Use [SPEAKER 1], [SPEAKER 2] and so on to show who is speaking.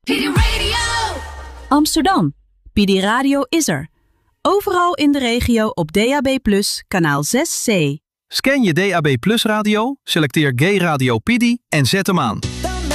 [SPEAKER 1] PD Radio.
[SPEAKER 2] Amsterdam. PD Radio is er. Overal in de regio op DAB+, kanaal 6C.
[SPEAKER 3] Scan je DAB+ radio, selecteer Gay Radio PD en zet hem aan.